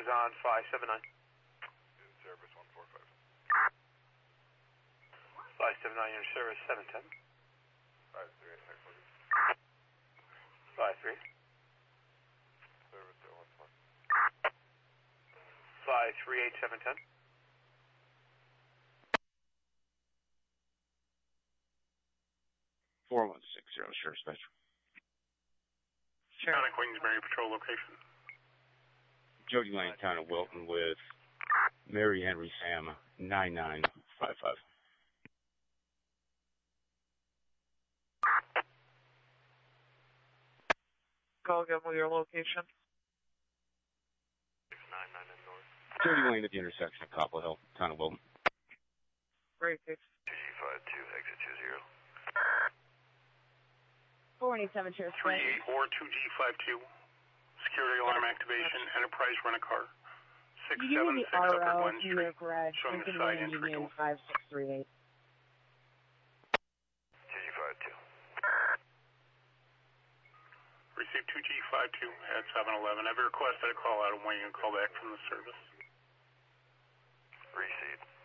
on 579. In service 145. 579, your service 710. 538, 53. Service at 120. 538, 710. Sheriff Special. Town of Queensbury Patrol location. Jody Lane, Town of Wilton with Mary Henry Sam 9955. Go again with your location. 699 in north. Jody Lane at the intersection of Copple Hill, Town of Wilton. Great, thanks. 2G52, exit 20. 487 Sheriff. 38 or 2G52. Security alarm activation, Enterprise rent-a-car. You give me 676 the Upper RO Glen to your Street. garage, Showing the Lincoln side Lane, entry Union door. 5638. 2G52. Received 2G52 at 711. I've requested a call out of Wayne and call back from the service. Received.